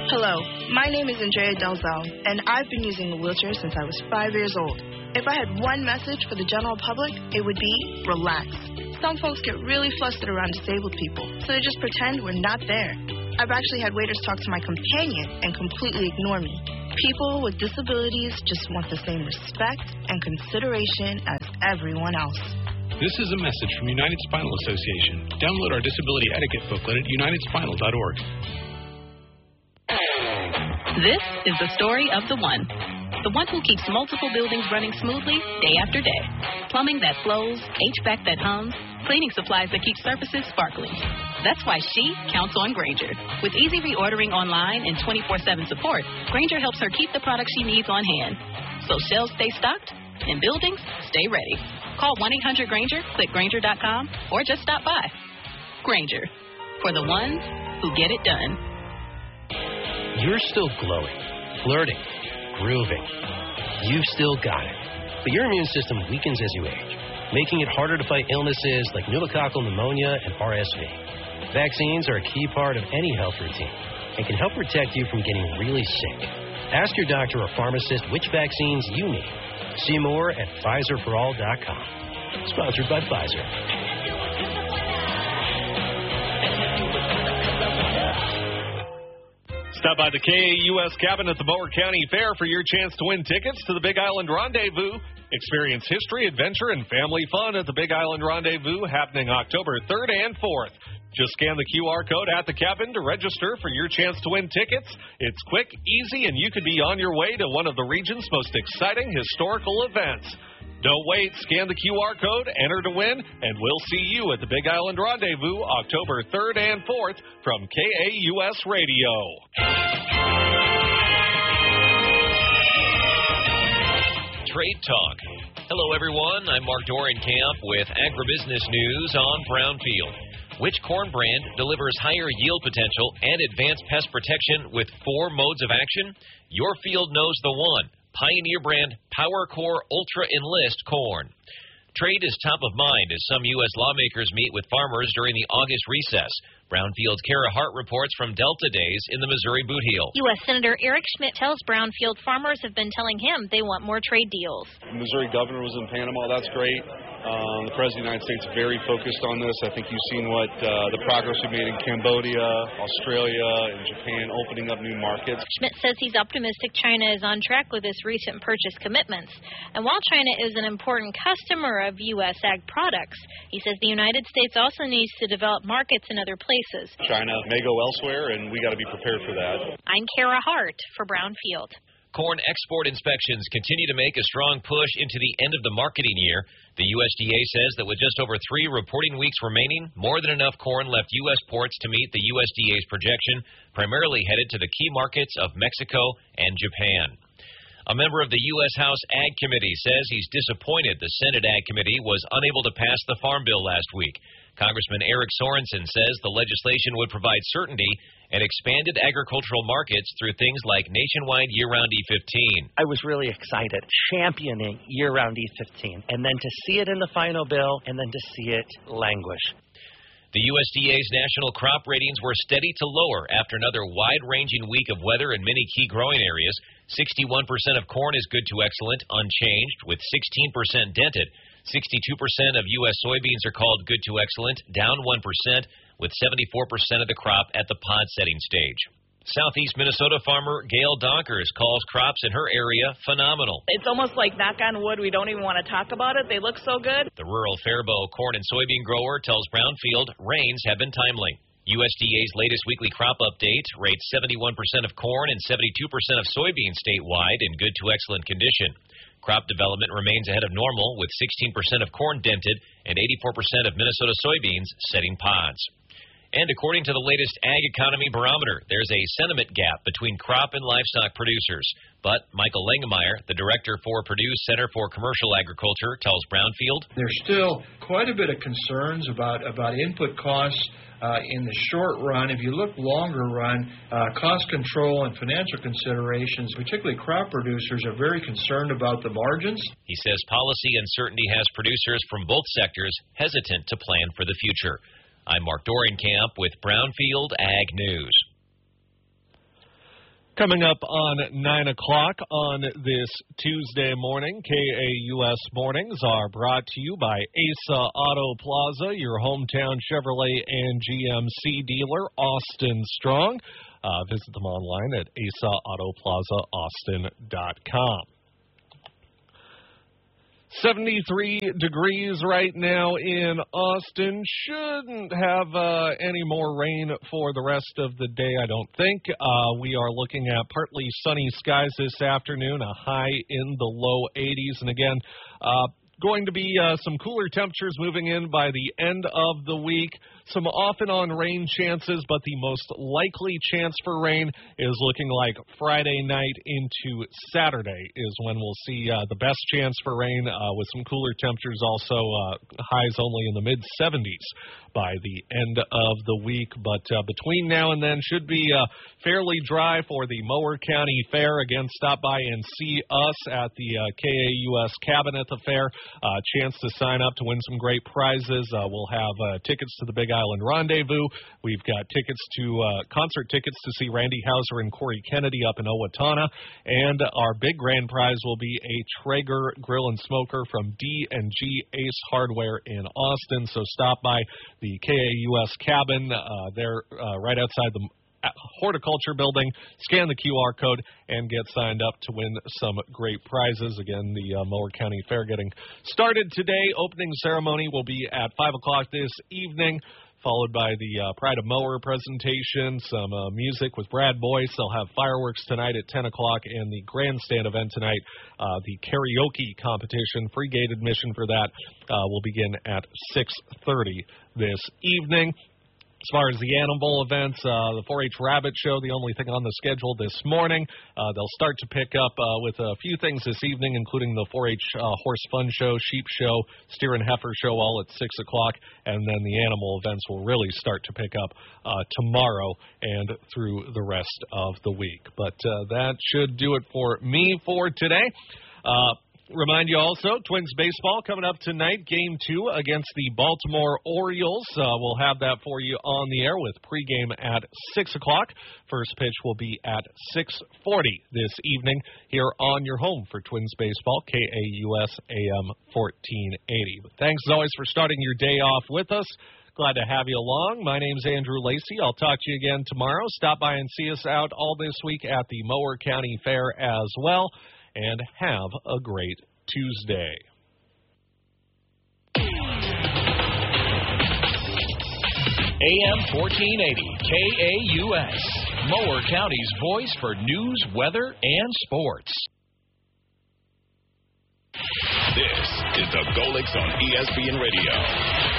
Hello, my name is Andrea Delzell, and I've been using a wheelchair since I was 5 years old. If I had one message for the general public, it would be relax. Some folks get really flustered around disabled people, so they just pretend we're not there. I've actually had waiters talk to my companion and completely ignore me. People with disabilities just want the same respect and consideration as everyone else. This is a message from United Spinal Association. Download our disability etiquette booklet at unitedspinal.org. This is the story of the one who keeps multiple buildings running smoothly day after day. Plumbing that flows, HVAC that hums, cleaning supplies that keep surfaces sparkling. That's why she counts on Grainger. With easy reordering online and 24/7 support, Grainger helps her keep the products she needs on hand. So shelves stay stocked and buildings stay ready. Call 1-800-GRAINGER, click Grainger.com, or just stop by. Grainger, for the ones who get it done. You're still glowing, flirting, grooving. You've still got it. But your immune system weakens as you age, making it harder to fight illnesses like pneumococcal pneumonia and RSV. Vaccines are a key part of any health routine and can help protect you from getting really sick. Ask your doctor or pharmacist which vaccines you need. See more at PfizerForAll.com. Sponsored by Pfizer. Stop by the KAUS cabin at the Mower County Fair for your chance to win tickets to the Big Island Rendezvous. Experience history, adventure, and family fun at the Big Island Rendezvous happening October 3rd and 4th. Just scan the QR code at the cabin to register for your chance to win tickets. It's quick, easy, and you could be on your way to one of the region's most exciting historical events. Don't wait. Scan the QR code, enter to win, and we'll see you at the Big Island Rendezvous October 3rd and 4th from KAUS Radio. Trade Talk. Hello, everyone. I'm Mark Dorenkamp with Agribusiness News on Brownfield. Which corn brand delivers higher yield potential and advanced pest protection with 4 modes of action? Your field knows the one. Pioneer brand PowerCore Ultra Enlist corn. Trade is top of mind as some U.S. lawmakers meet with farmers during the August recess. Brownfield's Kara Hart reports from Delta Days in the Missouri Boot Heel. U.S. Senator Eric Schmidt tells Brownfield farmers have been telling him they want more trade deals. The Missouri governor was in Panama. That's great. The President of the United States is very focused on this. I think you've seen what the progress we made in Cambodia, Australia, and Japan, opening up new markets. Schmidt says he's optimistic China is on track with its recent purchase commitments. And while China is an important customer of U.S. ag products, he says the United States also needs to develop markets in other places. China may go elsewhere, and we got to be prepared for that. I'm Kara Hart for Brownfield. Corn export inspections continue to make a strong push into the end of the marketing year. The USDA says that with just over 3 reporting weeks remaining, more than enough corn left U.S. ports to meet the USDA's projection, primarily headed to the key markets of Mexico and Japan. A member of the U.S. House Ag Committee says he's disappointed the Senate Ag Committee was unable to pass the Farm Bill last week. Congressman Eric Sorensen says the legislation would provide certainty and expanded agricultural markets through things like nationwide year-round E15. I was really excited, championing year-round E15, and then to see it in the final bill, and then to see it languish. The USDA's national crop ratings were steady to lower after another wide-ranging week of weather in many key growing areas. 61% of corn is good to excellent, unchanged, with 16% dented. 62% of U.S. soybeans are called good to excellent, down 1%, with 74% of the crop at the pod setting stage. Southeast Minnesota farmer Gail Donkers calls crops in her area phenomenal. It's almost like, knock on wood, we don't even want to talk about it. They look so good. The rural Faribault corn and soybean grower tells Brownfield rains have been timely. USDA's latest weekly crop update rates 71% of corn and 72% of soybeans statewide in good to excellent condition. Crop development remains ahead of normal, with 16% of corn dented and 84% of Minnesota soybeans setting pods. And according to the latest Ag Economy Barometer, there's a sentiment gap between crop and livestock producers. But Michael Langemeyer, the director for Purdue's Center for Commercial Agriculture, tells Brownfield, there's still quite a bit of concerns about input costs in the short run. If you look longer run, cost control and financial considerations, particularly crop producers, are very concerned about the margins. He says policy uncertainty has producers from both sectors hesitant to plan for the future. I'm Mark Dorenkamp with Brownfield Ag News. Coming up on 9 o'clock on this Tuesday morning, KAUS Mornings are brought to you by Asa Auto Plaza, your hometown Chevrolet and GMC dealer, Austin Strong. Visit them online at asaautoprazaaustin.com. 73 degrees right now in Austin. Shouldn't have any more rain for the rest of the day, I don't think. We are looking at partly sunny skies this afternoon, a high in the low 80s. And again, going to be some cooler temperatures moving in by the end of the week. Some off and on rain chances, but the most likely chance for rain is looking like Friday night into Saturday is when we'll see the best chance for rain with some cooler temperatures, also highs only in the mid-70s by the end of the week. But between now and then should be fairly dry for the Mower County Fair. Again, stop by and see us at the KAUS cabin at the fair. Chance to sign up to win some great prizes. We'll have tickets to the Big Island Rendezvous. We've got tickets to concert tickets to see Randy Houser and Corey Kennedy up in Owatonna. And our big grand prize will be a Traeger grill and smoker from D&G Ace Hardware in Austin. So stop by the KAUS cabin. They're right outside the Horticulture building. Scan the QR code and get signed up to win some great prizes. Again, the Mower County Fair getting started today. Opening ceremony will be at 5 o'clock this evening, followed by the Pride of Mower presentation, some music with Brad Boyce. They'll have fireworks tonight at 10 o'clock, and the grandstand event tonight, the karaoke competition. Free gate admission for that will begin at 6:30 this evening. As far as the animal events, the 4-H Rabbit Show, the only thing on the schedule this morning. They'll start to pick up with a few things this evening, including the 4-H Horse Fun Show, Sheep Show, Steer and Heifer Show, all at 6 o'clock. And then the animal events will really start to pick up tomorrow and through the rest of the week. But that should do it for me for today. Remind you also, Twins baseball coming up tonight, Game 2 against the Baltimore Orioles. We'll have that for you on the air with pregame at 6 o'clock. First pitch will be at 6:40 this evening here on your home for Twins baseball, KAUS AM 1480. But thanks as always for starting your day off with us. Glad to have you along. My name's Andrew Lacey. I'll talk to you again tomorrow. Stop by and see us out all this week at the Mower County Fair as well. And have a great Tuesday. AM 1480, KAUS, Mower County's voice for news, weather, and sports. This is the Golix on ESPN Radio.